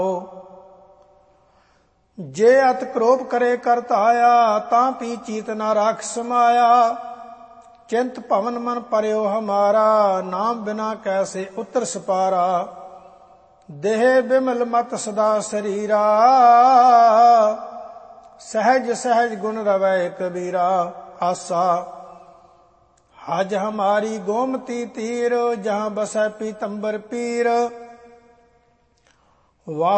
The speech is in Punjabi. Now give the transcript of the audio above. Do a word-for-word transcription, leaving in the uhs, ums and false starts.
ਜੇ ਅਤ ਕ੍ਰੋਧ ਕਰੇ ਕਰਤ ਆਇਆ, ਤਾਂ ਪੀ ਚੀਤ ਨਾ ਰਾਖ ਸਮਾਇਆ। ਚਿੰਤ ਭਵਨ ਮਨ ਪਰਿਓ ਹਮਾਰਾ, ਨਾਮ ਬਿਨਾ ਕੈਸੇ ਉਤਰ ਸਪਾਰਾ। ਦੇਹ ਬਿਮਲ ਮਤ ਸਦਾ ਸਰੀਰਾ, ਸਹਿਜ ਸਹਿਜ ਗੁਣ ਰਵੈ ਕਬੀਰਾ। ਆਸਾ ਹਜ ਹਮਾਰੀ ਗੋਮਤੀ ਤੀਰ, ਜਹਾਂ ਬਸੈ ਪੀਤੰਬਰ ਪੀਰ। ਵਾਹ